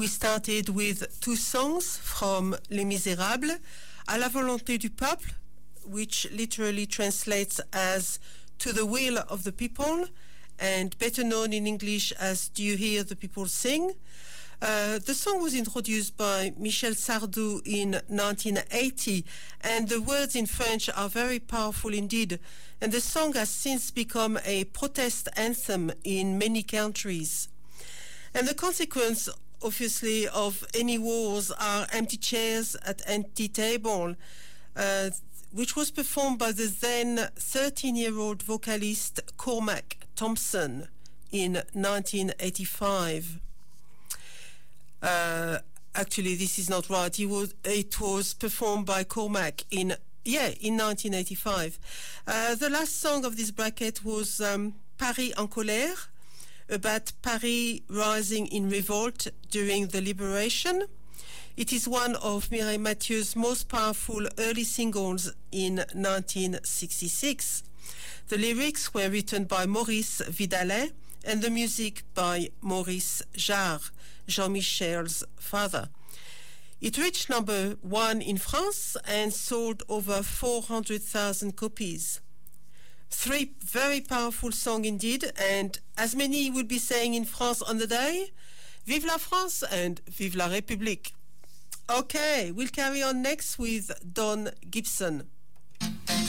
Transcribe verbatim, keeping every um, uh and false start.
We started with two songs from Les Misérables, À la volonté du peuple, which literally translates as To the Will of the People, and better known in English as Do You Hear the People Sing? Uh, the song was introduced by Michel Sardou in nineteen eighty, and the words in French are very powerful indeed. And the song has since become a protest anthem in many countries. And the consequence, obviously, of any wars are empty chairs at empty table, uh, which was performed by the then thirteen-year-old vocalist Cormac Thompson in nineteen eighty-five. Uh, actually, this is not right. He was, it was performed by Cormac in, yeah, in nineteen eighty-five. Uh, the last song of this bracket was um, Paris en colère, about Paris rising in revolt during the liberation. It is one of Mireille Mathieu's most powerful early singles in nineteen sixty-six. The lyrics were written by Maurice Vidalet and the music by Maurice Jarre, Jean-Michel's father. It reached number one in France and sold over four hundred thousand copies. Three very powerful songs indeed, and as many would be saying in France on the day, Vive la France and Vive la République. Okay, we'll carry on next with Don Gibson.